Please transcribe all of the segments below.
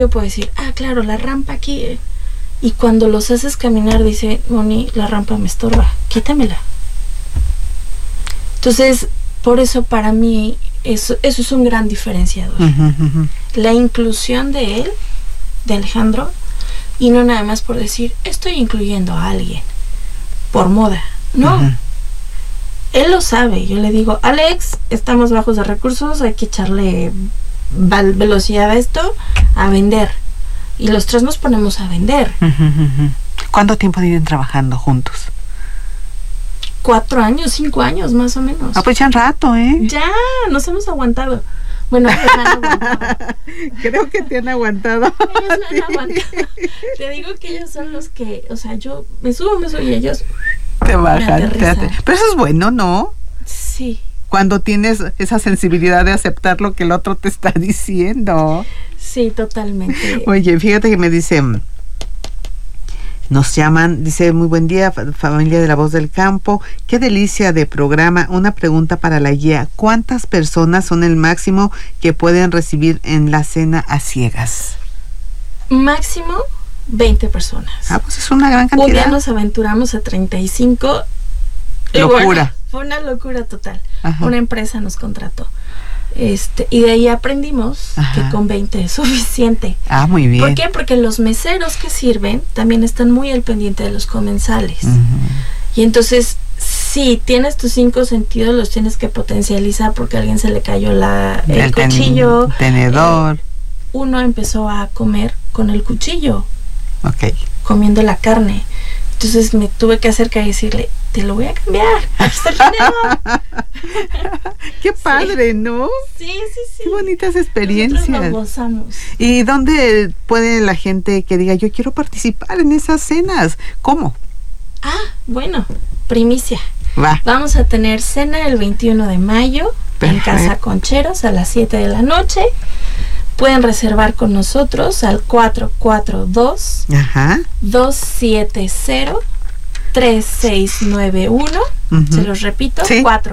yo puedo decir, claro, la rampa aquí. Y cuando los haces caminar, dice, Moni, la rampa me estorba, quítamela. Entonces, por eso para mí, eso es un gran diferenciador. La inclusión de él, de Alejandro, y no nada más por decir, estoy incluyendo a alguien, por moda. No. Él lo sabe. Yo le digo, Alex, estamos bajos de recursos, hay que echarle velocidad a esto, a vender. Y los tres nos ponemos a vender. ¿Cuánto tiempo tienen trabajando juntos? 4 años, 5 años, más o menos. Pues ya un rato, ¿eh? Ya, nos hemos aguantado. Bueno, ellos me han aguantado. Creo que te han aguantado. Ellos me han aguantado. Te digo que ellos son los que, o sea, yo me subo y ellos te bajan. Pero eso es bueno, ¿no? Sí. Cuando tienes esa sensibilidad de aceptar lo que el otro te está diciendo. Sí, totalmente. Oye, fíjate que me dicen, nos llaman, dice, muy buen día, familia de La Voz del Campo, qué delicia de programa. Una pregunta para la guía, ¿cuántas personas son el máximo que pueden recibir en la cena a ciegas? Máximo 20 personas. Pues es una gran cantidad. Un día nos aventuramos a 35. Locura. Bueno, fue una locura total. Una empresa nos contrató. Y de ahí aprendimos que con 20 es suficiente. Muy bien. ¿Por qué? Porque los meseros que sirven también están muy al pendiente de los comensales. Y entonces, si tienes tus 5 sentidos, los tienes que potencializar porque a alguien se le cayó el cuchillo. Tenedor. Uno empezó a comer con el cuchillo. Comiendo la carne. Entonces me tuve que acercar y decirle, te lo voy a cambiar. Aquí está el tenedor. Qué padre, ¿no? Sí. Qué bonitas experiencias. Nosotros nos gozamos. ¿Y dónde puede la gente que diga, yo quiero participar en esas cenas? ¿Cómo? Bueno, primicia. Va. Vamos a tener cena el 21 de mayo en Casa Concheros a las 7 de la noche. Pueden reservar con nosotros al 442-270-3691. Se los repito,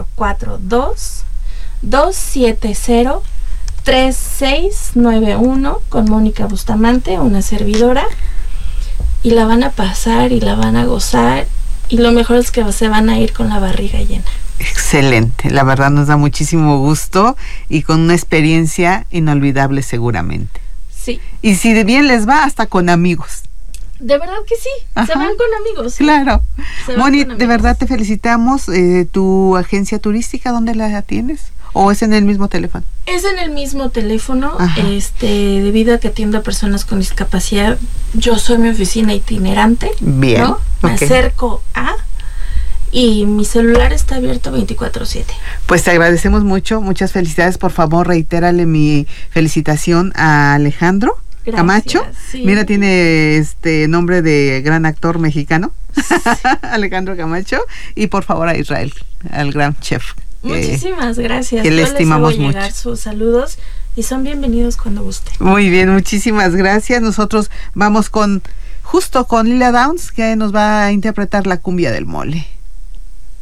442-270-3691 con Mónica Bustamante, una servidora. Y la van a pasar y la van a gozar. Y lo mejor es que se van a ir con la barriga llena. Excelente, la verdad nos da muchísimo gusto y con una experiencia inolvidable seguramente. Sí. Y si de bien les va, hasta con amigos. De verdad que sí, se van con amigos. ¿Sí? Claro. Moni, de verdad te felicitamos. ¿Tu agencia turística dónde la tienes? ¿O es en el mismo teléfono? Es en el mismo teléfono. Debido a que atiendo a personas con discapacidad, yo soy mi oficina itinerante. Bien. ¿No? Me acerco y mi celular está abierto 24/7. Pues te agradecemos mucho, muchas felicidades. Por favor, reitérale mi felicitación a Alejandro Camacho. Sí. Mira, tiene nombre de gran actor mexicano. Sí. Alejandro Camacho. Y por favor a Israel, al gran chef. Muchísimas gracias. Que le estimamos mucho. Llegar sus saludos y son bienvenidos cuando gusten. Muy bien, muchísimas gracias. Nosotros vamos con Lila Downs, que nos va a interpretar la cumbia del mole.